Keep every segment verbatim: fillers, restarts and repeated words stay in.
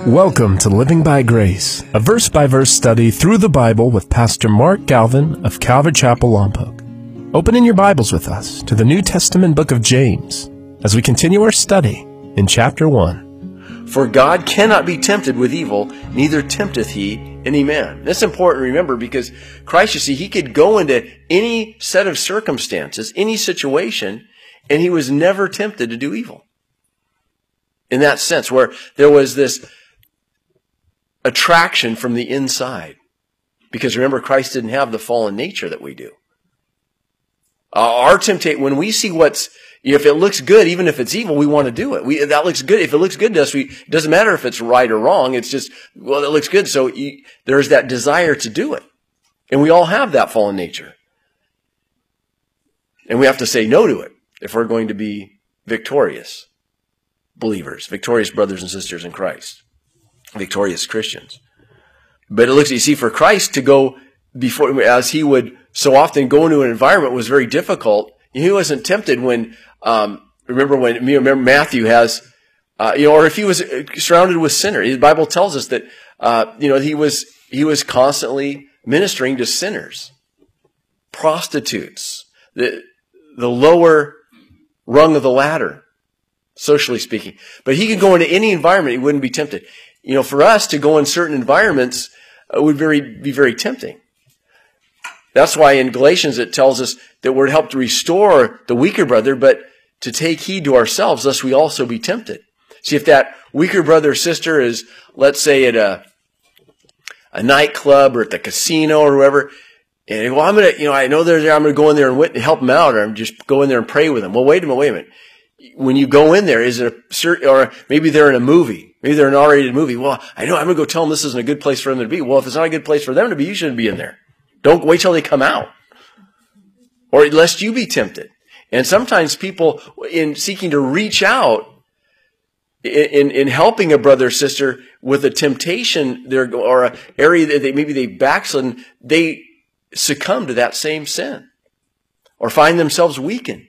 Welcome to Living by Grace, a verse-by-verse study through the Bible with Pastor Mark Galvin of Calvary Chapel, Lompoc. Open in your Bibles with us to the New Testament book of James as we continue our study in chapter one. For God cannot be tempted with evil, neither tempteth he any man. That's important to remember because Christ, you see, he could go into any set of circumstances, any situation, and he was never tempted to do evil. In that sense, where there was this attraction from the inside. Because remember, Christ didn't have the fallen nature that we do. Uh, our temptation, when we see what's, if it looks good, even if it's evil, we want to do it. We, that looks good. If it looks good to us, we, it doesn't matter if it's right or wrong. It's just, well, it looks good. So you, there's that desire to do it. And we all have that fallen nature. And we have to say no to it if we're going to be victorious believers, victorious brothers and sisters in Christ, victorious Christians. But it looks, you see, for Christ to go before, as he would so often go into an environment was very difficult. He wasn't tempted when, um, remember when, remember Matthew has, uh, you know, or if he was surrounded with sinners. The Bible tells us that, uh, you know, he was, he was constantly ministering to sinners, prostitutes, the, the lower rung of the ladder, socially speaking. But he could go into any environment, he wouldn't be tempted. You know, for us to go in certain environments uh, would very, be very tempting. That's why in Galatians it tells us that we're helped to restore the weaker brother, but to take heed to ourselves, lest we also be tempted. See, if that weaker brother or sister is, let's say, at a, a nightclub or at the casino or wherever, and well, I'm gonna, you know, I know they're there, I'm gonna go in there and wit- help them out, or I'm just go in there and pray with them. Well, wait a minute, wait a minute. When you go in there, is it a certain, or maybe they're in a movie, maybe they're in an R-rated movie. Well, I know I'm going to go tell them this isn't a good place for them to be. Well, if it's not a good place for them to be, you shouldn't be in there. Don't wait till they come out, or lest you be tempted. And sometimes people, in seeking to reach out, in, in helping a brother or sister with a temptation, or an area that they, maybe they backslidden, they succumb to that same sin, or find themselves weakened.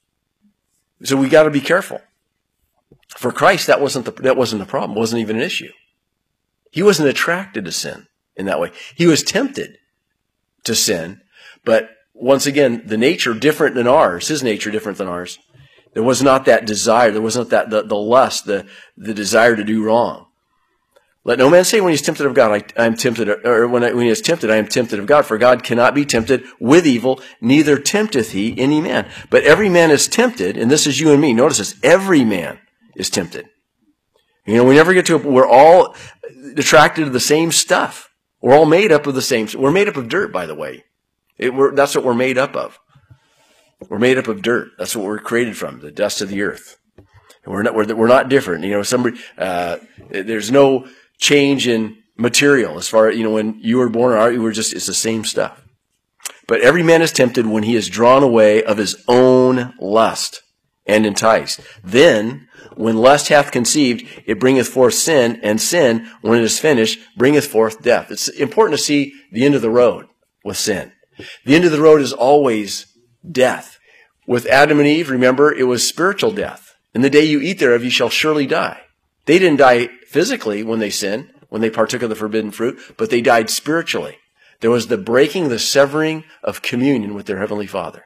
So we got to be careful. For Christ, that wasn't the, that wasn't the problem. It wasn't even an issue. He wasn't attracted to sin in that way. He was tempted to sin, but once again, the nature different than ours, his nature different than ours. There was not that desire. There wasn't that, the, the lust, the, the desire to do wrong. Let no man say when he's tempted of God, I, I am tempted, or when, I, when he is tempted, I am tempted of God. For God cannot be tempted with evil, neither tempteth he any man. But every man is tempted, and this is you and me. Notice this, every man is tempted. You know, we never get to, we're all attracted to the same stuff. We're all made up of the same, we're made up of dirt, by the way. It, we're, that's what we're made up of. We're made up of dirt. That's what we're created from, the dust of the earth. And we're not, we're, we're not different. You know, somebody, uh, there's no change in material as far as, you know, when you were born, or you were just, it's the same stuff. But every man is tempted when he is drawn away of his own lust and enticed. Then, when lust hath conceived, it bringeth forth sin, and sin, when it is finished, bringeth forth death. It's important to see the end of the road with sin. The end of the road is always death. With Adam and Eve, remember, it was spiritual death. In the day you eat thereof, you shall surely die. They didn't die physically when they sinned, when they partook of the forbidden fruit, but they died spiritually. There was the breaking, the severing of communion with their Heavenly Father.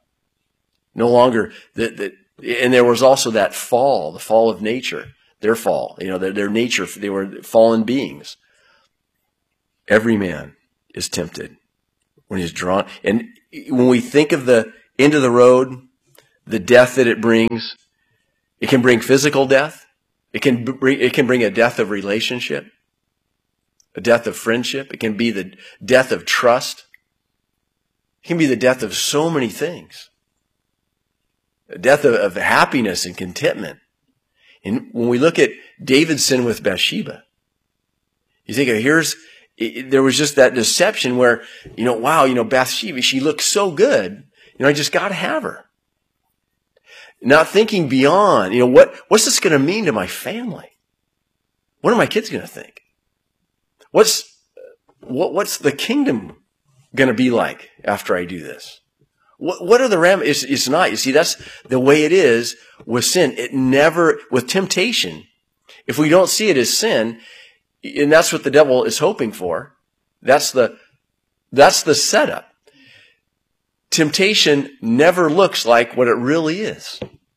No longer, the, the, and there was also that fall, the fall of nature, their fall, you know, their, their nature, they were fallen beings. Every man is tempted when he's drawn. And when we think of the end of the road, the death that it brings, it can bring physical death. It can bring, it can bring a death of relationship, a death of friendship. It can be the death of trust. It can be the death of so many things. A death of, of happiness and contentment. And when we look at David's sin with Bathsheba, you think, here's, it, there was just that deception where, you know, wow, you know, Bathsheba, she looks so good. You know, I just got to have her. Not thinking beyond, you know, what, what's this going to mean to my family? What are my kids going to think? What's, what, what's the kingdom going to be like after I do this? What, what are the ram? It's, it's not. You see, that's the way it is with sin. It never, with temptation, If we don't see it as sin, and that's what the devil is hoping for, that's the, that's the setup. Temptation never looks like what it really is.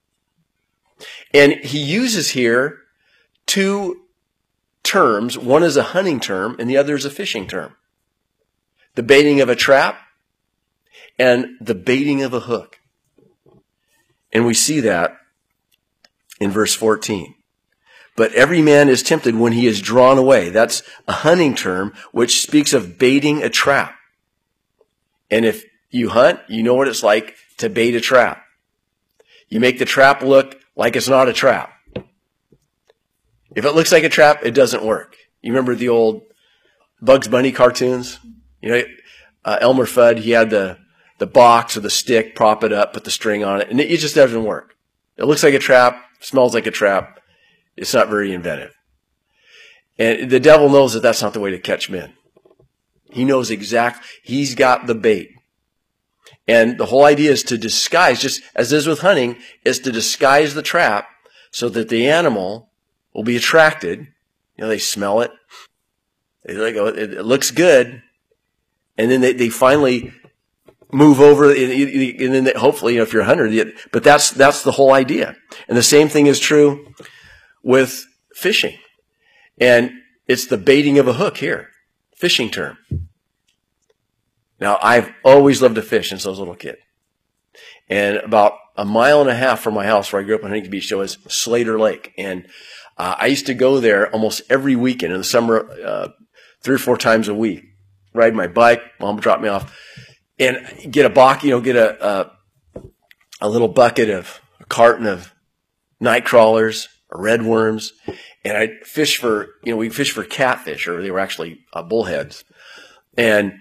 And he uses here two terms. One is a hunting term and the other is a fishing term. The baiting of a trap and the baiting of a hook. And we see that in verse fourteen. But every man is tempted when he is drawn away. That's a hunting term which speaks of baiting a trap. And if you hunt, you know what it's like to bait a trap. You make the trap look like it's not a trap. If it looks like a trap, it doesn't work. You remember the old Bugs Bunny cartoons? You know, uh, Elmer Fudd, he had the, the box or the stick, prop it up, put the string on it, and it, it just doesn't work. It looks like a trap, smells like a trap. It's not very inventive. And the devil knows that that's not the way to catch men. He knows exactly, he's got the bait. And the whole idea is to disguise, just as is with hunting, is to disguise the trap so that the animal will be attracted. You know, they smell it. They like, oh, it, it looks good. And then they, they finally move over, and, and then they, hopefully, you know, if you're a hunter, but that's, that's the whole idea. And the same thing is true with fishing. And it's the baiting of a hook here. Fishing term. Now, I've always loved to fish since I was a little kid. And about a mile and a half from my house where I grew up in Huntington Beach, there was Slater Lake. And uh, I used to go there almost every weekend in the summer, uh, three or four times a week. Ride my bike, mom would drop me off, and get a buck, you know, get a, a, a little bucket of, a carton of night crawlers, or red worms, and I'd fish for, you know, we'd fish for catfish, or they were actually uh, bullheads. And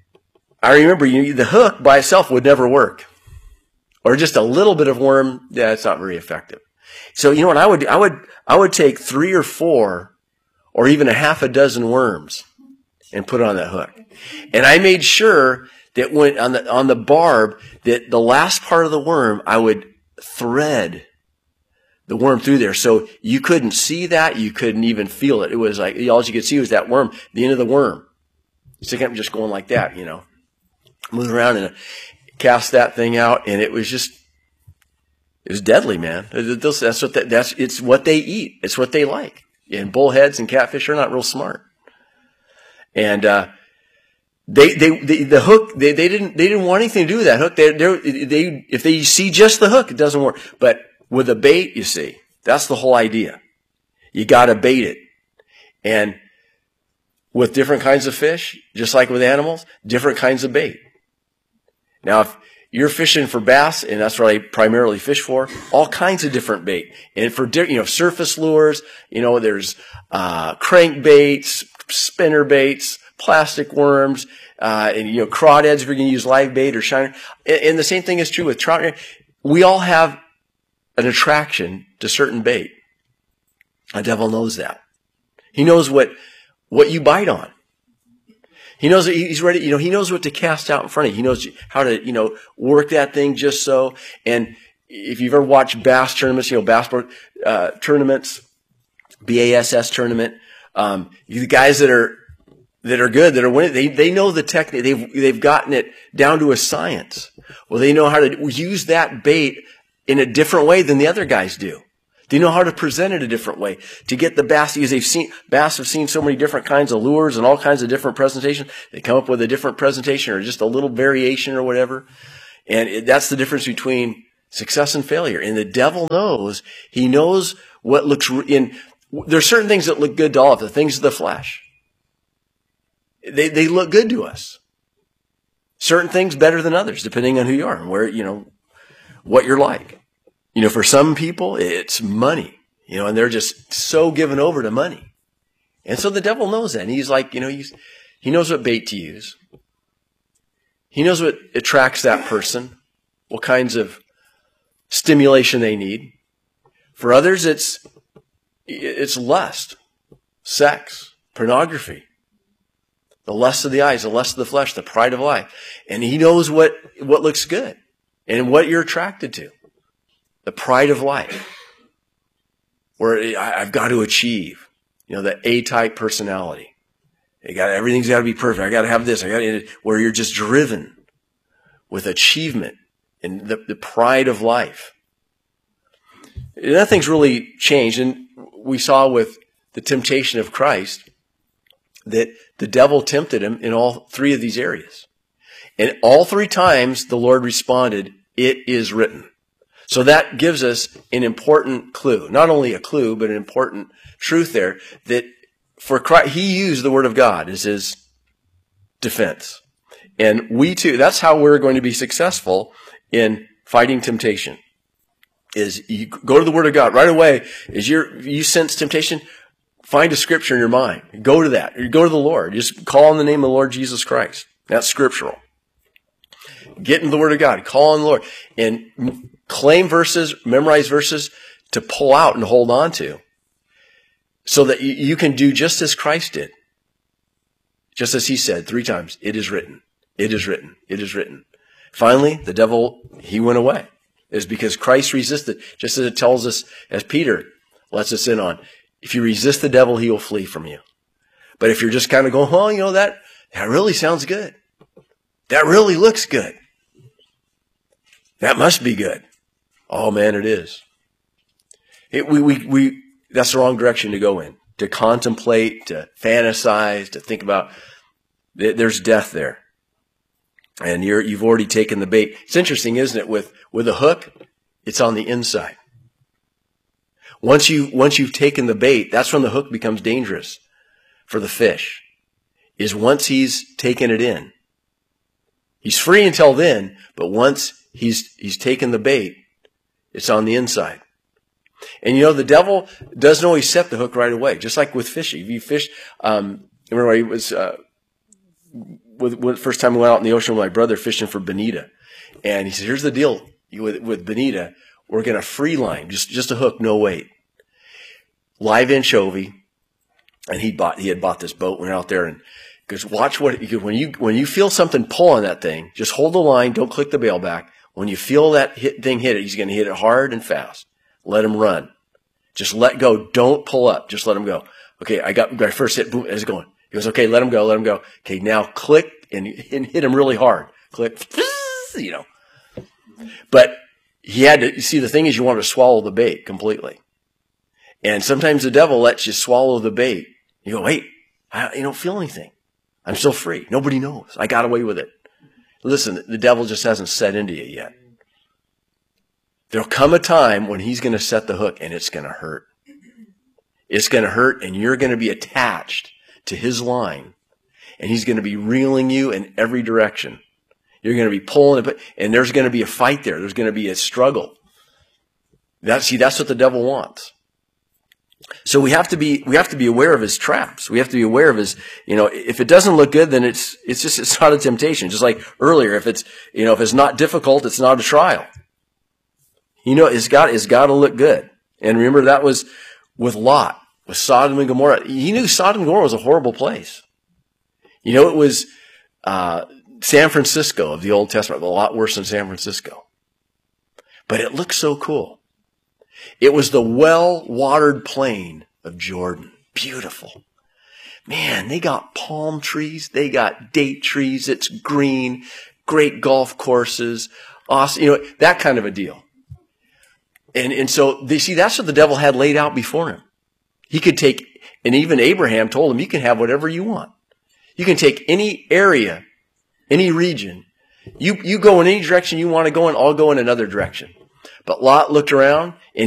I remember, you know, the hook by itself would never work. Or just a little bit of worm, yeah, it's not very effective. So, you know what I would do? I would, I would take three or four or even a half a dozen worms and put it on that hook. And I made sure that when on the, on the barb, that the last part of the worm, I would thread the worm through there. So you couldn't see that. You couldn't even feel it. It was like, all you could see was that worm, the end of the worm. So I kept just going like that, you know, moving around and cast that thing out. And it was just, it was deadly, man. That's what, that, that's, it's what they eat. It's what they like. And bullheads and catfish are not real smart. And, uh, they, they, they, the hook, they, they didn't, they didn't want anything to do with that hook. They, they, they, if they see just the hook, it doesn't work. But with a bait, you see, that's the whole idea. You gotta bait it. And with different kinds of fish, just like with animals, different kinds of bait. Now, if you're fishing for bass, and that's what I primarily fish for, all kinds of different bait. And for, you know, surface lures, you know, there's, uh, crankbaits, spinner baits, plastic worms, uh, and, you know, crawdads if you're going to use live bait or shiner. And, and the same thing is true with trout. We all have an attraction to certain bait. The devil knows that. He knows what, what you bite on. He knows that he's ready, you know, he knows what to cast out in front of you. He knows how to, you know, work that thing just so. And if you've ever watched bass tournaments, you know, bass uh, tournaments, B A S S tournament, um, the guys that are, that are good, that are winning, they, they know the technique. They've, they've gotten it down to a science. Well, they know how to use that bait in a different way than the other guys do. They know how to present it a different way to get the bass, because they've seen, bass have seen so many different kinds of lures and all kinds of different presentations. They come up with a different presentation or just a little variation or whatever. And it, that's the difference between success and failure. And the devil knows, he knows what looks in, there's certain things that look good to all of the things of the flesh. They, they look good to us. Certain things better than others, depending on who you are and where, you know, what you're like. You know, for some people, it's money, you know, and they're just so given over to money. And so the devil knows that. And he's like, you know, he's, he knows what bait to use. He knows what attracts that person, what kinds of stimulation they need. For others, it's, it's lust, sex, pornography, the lust of the eyes, the lust of the flesh, the pride of life. And he knows what, what looks good and what you're attracted to. The pride of life. where I've got to achieve, you know, the A-type personality. You got, everything's got to be perfect. I got to have this. I got to, where you're just driven with achievement and the, the pride of life. Nothing's really changed. And we saw with the temptation of Christ that the devil tempted him in all three of these areas. And all three times the Lord responded, "It is written." So that gives us an important clue. Not only a clue, but an important truth there, that for Christ, he used the Word of God as his defense. And we too, that's how we're going to be successful in fighting temptation. Is you go to the Word of God right away. As you're, you sense temptation, find a scripture in your mind. Go to that. You go to the Lord. Just call on the name of the Lord Jesus Christ. That's scriptural. Get in the Word of God. Call on the Lord. And claim verses, memorize verses to pull out and hold on to, so that you can do just as Christ did. Just as he said three times, "It is written. It is written. It is written." Finally, the devil, he went away. It's because Christ resisted, just as it tells us, as Peter lets us in on, if you resist the devil, he will flee from you. But if you're just kind of going, "Oh, you know, that, that really sounds good. That really looks good. That must be good." Oh man, it is. It, we, we, we, that's the wrong direction to go in. To contemplate, to fantasize, to think about. There's death there. And you're, you've already taken the bait. It's interesting, isn't it? With, with a hook, it's on the inside. Once you, once you've taken the bait, that's when the hook becomes dangerous for the fish. Is once he's taken it in. He's free until then, but once he's, he's taken the bait, it's on the inside. And you know, the devil doesn't always set the hook right away, just like with fishing. If you fish, um, I remember I was, uh, with, with first time we went out in the ocean with my brother fishing for bonita. And he said, "Here's the deal with, with bonita. We're going to free line, just, just a hook, no weight. Live anchovy." And he bought, he had bought this boat, went out there and goes, "Watch what, when you, when you feel something pull on that thing, just hold the line, don't click the bail back. When you feel that hit, thing hit it, he's going to hit it hard and fast. Let him run. Just let go. Don't pull up. Just let him go." Okay, I got my first hit. Boom, it's going. He goes, "Okay, let him go. Let him go." Okay, now click and, and hit him really hard. Click, you know. But he had to, you see, the thing is you want to swallow the bait completely. And sometimes the devil lets you swallow the bait. You go, "Wait, I, you don't feel anything. I'm still free. Nobody knows. I got away with it." Listen, the devil just hasn't set into you yet. There'll come a time when he's going to set the hook and it's going to hurt. It's going to hurt and you're going to be attached to his line and he's going to be reeling you in every direction. You're going to be pulling it, and there's going to be a fight there. There's going to be a struggle. That, see, that's what the devil wants. So we have to be, we have to be aware of his traps. We have to be aware of his, you know, if it doesn't look good, then it's, it's just, it's not a temptation. Just like earlier, if it's, you know, if it's not difficult, it's not a trial. You know, it's got, it's got to look good. And remember, that was with Lot, with Sodom and Gomorrah. He knew Sodom and Gomorrah was a horrible place. You know, it was, uh, San Francisco of the Old Testament, a lot worse than San Francisco. But it looked so cool. It was the well-watered plain of Jordan. Beautiful. Man, they got palm trees. They got date trees. It's green. Great golf courses. Awesome. You know, that kind of a deal. And, and so, they see, that's what the devil had laid out before him. He could take, and even Abraham told him, you can have whatever you want. You can take any area, any region. You, you go in any direction you want to go in, I'll go in another direction. But Lot looked around and